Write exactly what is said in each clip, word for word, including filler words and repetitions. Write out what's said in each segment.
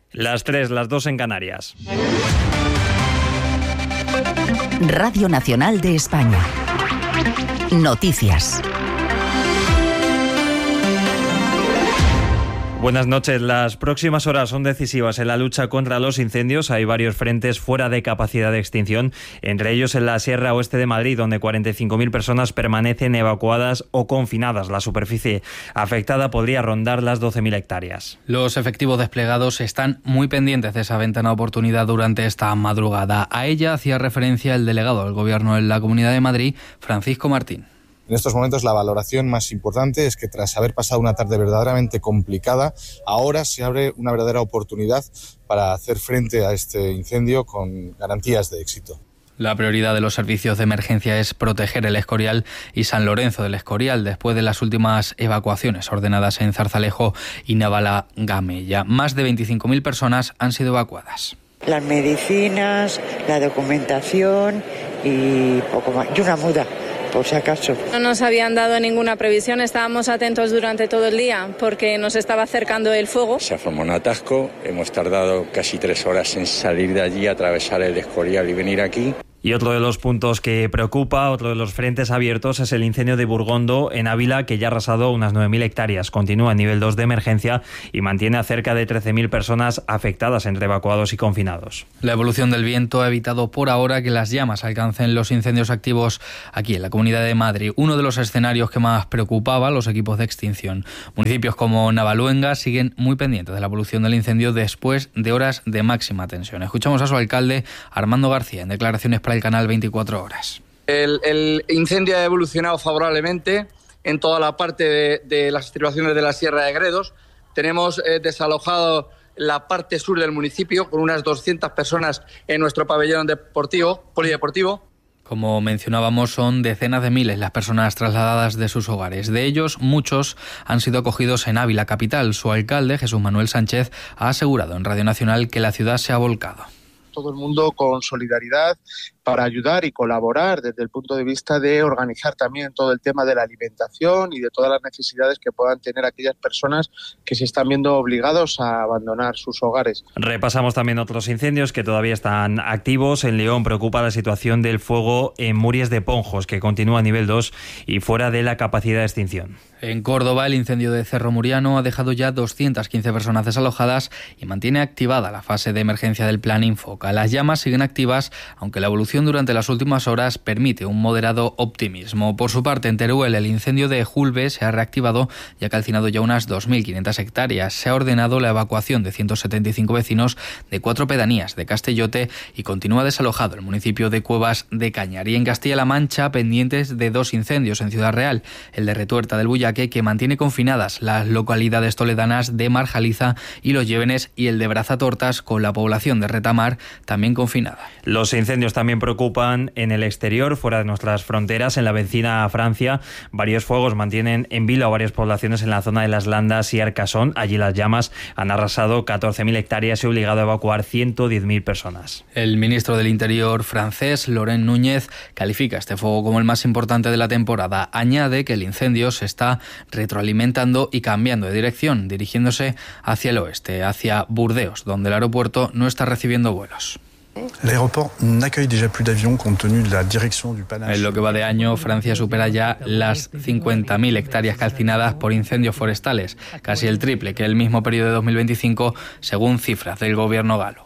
Las tres, las dos en Canarias. Radio Nacional de España. Noticias. Buenas noches. Las próximas horas son decisivas en la lucha contra los incendios. Hay varios frentes fuera de capacidad de extinción, entre ellos en la Sierra Oeste de Madrid, donde cuarenta y cinco mil personas permanecen evacuadas o confinadas. La superficie afectada podría rondar las doce mil hectáreas. Los efectivos desplegados están muy pendientes de esa ventana de oportunidad durante esta madrugada. A ella hacía referencia el delegado del Gobierno en la Comunidad de Madrid, Francisco Martín. En estos momentos la valoración más importante es que tras haber pasado una tarde verdaderamente complicada, ahora se abre una verdadera oportunidad para hacer frente a este incendio con garantías de éxito. La prioridad de los servicios de emergencia es proteger el Escorial y San Lorenzo del Escorial después de las últimas evacuaciones ordenadas en Zarzalejo y Navalagamella. Más de veinticinco mil personas han sido evacuadas. Las medicinas, la documentación y poco más. Y una muda, por si acaso. No nos habían dado ninguna previsión, estábamos atentos durante todo el día porque nos estaba acercando el fuego. Se formó un atasco, hemos tardado casi tres horas en salir de allí, atravesar el Escorial y venir aquí. Y otro de los puntos que preocupa, otro de los frentes abiertos, es el incendio de Burgondo en Ávila, que ya ha arrasado unas nueve mil hectáreas. Continúa en nivel dos de emergencia y mantiene a cerca de trece mil personas afectadas entre evacuados y confinados. La evolución del viento ha evitado por ahora que las llamas alcancen los incendios activos aquí en la Comunidad de Madrid, uno de los escenarios que más preocupaba a los equipos de extinción. Municipios como Navaluenga siguen muy pendientes de la evolución del incendio después de horas de máxima tensión. Escuchamos a su alcalde, Armando García, en declaraciones para el canal veinticuatro horas. El, el incendio ha evolucionado favorablemente en toda la parte de, de las estribaciones de la Sierra de Gredos. Tenemos eh, desalojado la parte sur del municipio con unas doscientas personas en nuestro pabellón deportivo, polideportivo. Como mencionábamos, son decenas de miles las personas trasladadas de sus hogares. De ellos, muchos han sido acogidos en Ávila capital. Su alcalde, Jesús Manuel Sánchez, ha asegurado en Radio Nacional que la ciudad se ha volcado. Todo el mundo con solidaridad para ayudar y colaborar desde el punto de vista de organizar también todo el tema de la alimentación y de todas las necesidades que puedan tener aquellas personas que se están viendo obligados a abandonar sus hogares. Repasamos también otros incendios que todavía están activos. En León preocupa la situación del fuego en Muries de Ponjos, que continúa a nivel dos y fuera de la capacidad de extinción. En Córdoba, el incendio de Cerro Muriano ha dejado ya doscientas quince personas desalojadas y mantiene activada la fase de emergencia del plan Infoca. Las llamas siguen activas, aunque la evolución durante las últimas horas permite un moderado optimismo. Por su parte, en Teruel, el incendio de Julbe se ha reactivado y ha calcinado ya unas dos mil quinientas hectáreas. Se ha ordenado la evacuación de ciento setenta y cinco vecinos de cuatro pedanías de Castellote y continúa desalojado el municipio de Cuevas de Cañar. Y en Castilla-La Mancha, pendientes de dos incendios en Ciudad Real, el de Retuerta del Bullaque, que mantiene confinadas las localidades toledanas de Marjaliza y Los Llévenes, y el de Brazatortas, con la población de Retamar también confinada. Los incendios también preocupan en el exterior, fuera de nuestras fronteras. En la vecina Francia, varios fuegos mantienen en vilo a varias poblaciones en la zona de Las Landas y Arcasón. Allí las llamas han arrasado catorce mil hectáreas y obligado a evacuar ciento diez mil personas. El ministro del Interior francés, Laurent Núñez, califica este fuego como el más importante de la temporada. Añade que el incendio se está retroalimentando y cambiando de dirección, dirigiéndose hacia el oeste, hacia Burdeos, donde el aeropuerto no está recibiendo vuelos. En lo que va de año, Francia supera ya las cincuenta mil hectáreas calcinadas por incendios forestales, casi el triple que el mismo periodo de dos mil veinticinco, según cifras del gobierno galo.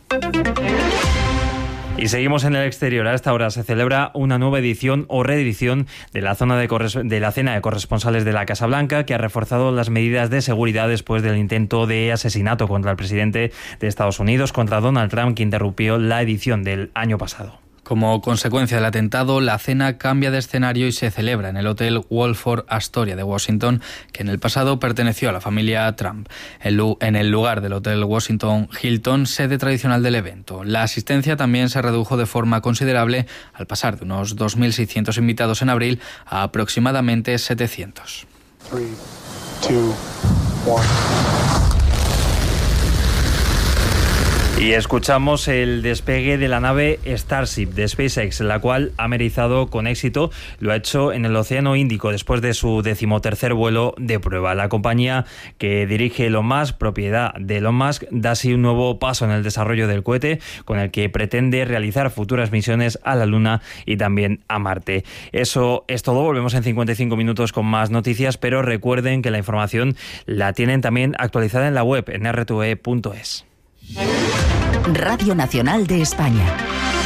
Y seguimos en el exterior. A esta hora se celebra una nueva edición o reedición de la zona de, corres- de la cena de corresponsales de la Casa Blanca, que ha reforzado las medidas de seguridad después del intento de asesinato contra el presidente de Estados Unidos, contra Donald Trump, que interrumpió la edición del año pasado. Como consecuencia del atentado, la cena cambia de escenario y se celebra en el Hotel Walford Astoria de Washington, que en el pasado perteneció a la familia Trump, en el lugar del Hotel Washington Hilton, sede tradicional del evento. La asistencia también se redujo de forma considerable, al pasar de unos dos mil seiscientos invitados en abril a aproximadamente setecientos. tres, dos, uno. Y escuchamos el despegue de la nave Starship de SpaceX, la cual ha amerizado con éxito. Lo ha hecho en el Océano Índico después de su decimotercer vuelo de prueba. La compañía que dirige Elon Musk, propiedad de Elon Musk, da así un nuevo paso en el desarrollo del cohete con el que pretende realizar futuras misiones a la Luna y también a Marte. Eso es todo. Volvemos en cincuenta y cinco minutos con más noticias, pero recuerden que la información la tienen también actualizada en la web en erre te ve punto es. Radio Nacional de España.